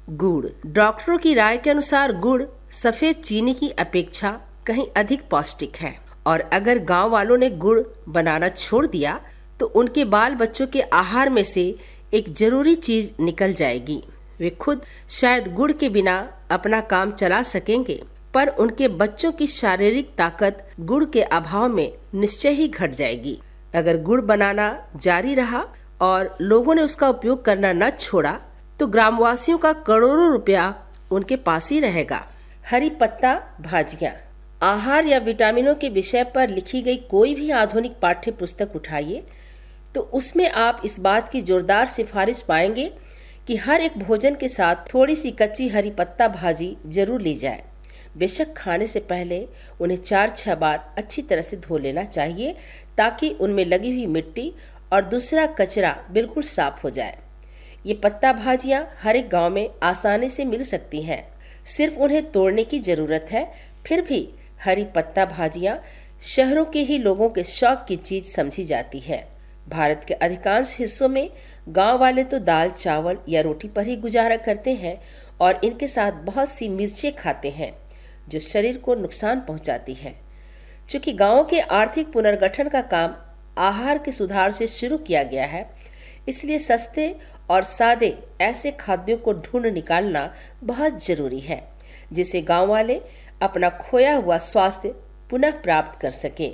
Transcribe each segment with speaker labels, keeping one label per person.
Speaker 1: गुड़। डॉक्टरों की राय के अनुसार गुड़ सफेद चीनी की अपेक्षा कहीं अधिक पौष्टिक है और अगर गांव वालों ने गुड़ बनाना छोड़ दिया तो उनके बाल बच्चों के आहार में से एक जरूरी चीज निकल जाएगी। वे खुद शायद गुड़ के बिना अपना काम चला सकेंगे, पर उनके बच्चों की शारीरिक ताकत गुड़ के अभाव में निश्चय ही घट जाएगी। अगर गुड़ बनाना जारी रहा और लोगों ने उसका उपयोग करना न छोड़ा तो ग्रामवासियों का करोड़ों रुपया उनके पास ही रहेगा। हरी पत्ता भाजियाँ। आहार या विटामिनों के विषय पर लिखी गई कोई भी आधुनिक पाठ्य पुस्तक उठाइए तो उसमें आप इस बात की जोरदार सिफारिश पाएंगे कि हर एक भोजन के साथ थोड़ी सी कच्ची हरी पत्ता भाजी जरूर ली जाए। बेशक खाने से पहले उन्हें 4-6 बार अच्छी तरह से धो लेना चाहिए ताकि उनमें लगी हुई मिट्टी और दूसरा कचरा बिल्कुल साफ हो जाए। ये पत्ता भाजियाँ हर एक गांव में आसानी से मिल सकती हैं, सिर्फ उन्हें तोड़ने की जरूरत है। फिर भी हरी पत्ता भाजियाँ शहरों के ही लोगों के शौक की चीज समझी जाती है। भारत के अधिकांश हिस्सों में गांव वाले तो दाल चावल या रोटी पर ही गुजारा करते हैं और इनके साथ बहुत सी मिर्चें खाते हैं जो शरीर को नुकसान पहुंचाती है। चूंकि गांवों के आर्थिक पुनर्गठन का काम आहार के सुधार से शुरू किया गया है, इसलिए सस्ते और सादे ऐसे खाद्यों को ढूंढ निकालना बहुत जरूरी है जिससे गांव वाले अपना खोया हुआ स्वास्थ्य पुनः प्राप्त कर सकें।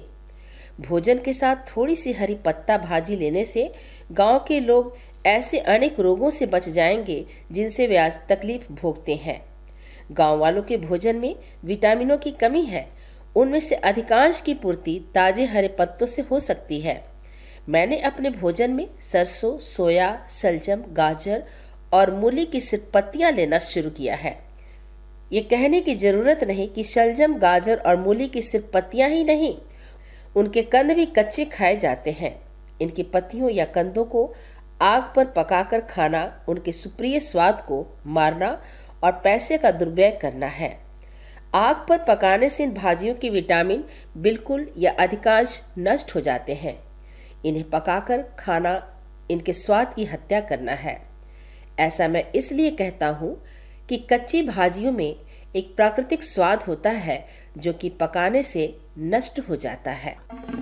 Speaker 1: भोजन के साथ थोड़ी सी हरी पत्ता भाजी लेने से गांव के लोग ऐसे अनेक रोगों से बच जाएंगे जिनसे वे आज तकलीफ भोगते हैं। गांव वालों के भोजन में विटामिनों की कमी है, उनमें से अधिकांश की पूर्ति ताजे हरे पत्तों से हो सकती है। मैंने अपने भोजन में सरसों, सोया, सलजम, गाजर और मूली की सिर्फ पत्तियां लेना शुरू किया है। ये कहने की जरूरत नहीं कि शलजम, गाजर और मूली की सिर्फ पत्तियां ही नहीं, उनके कंद भी कच्चे खाए जाते हैं। इनकी पत्तियों या कंदों को आग पर पकाकर खाना उनके सुप्रिय स्वाद को मारना और पैसे का दुर्व्यय करना है। आग पर पकाने से इन भाजियों के विटामिन बिल्कुल या अधिकांश नष्ट हो जाते हैं। इन्हें पकाकर खाना इनके स्वाद की हत्या करना है। ऐसा मैं इसलिए कहता हूँ कि कच्ची भाजियों में एक प्राकृतिक स्वाद होता है जो कि पकाने से नष्ट हो जाता है।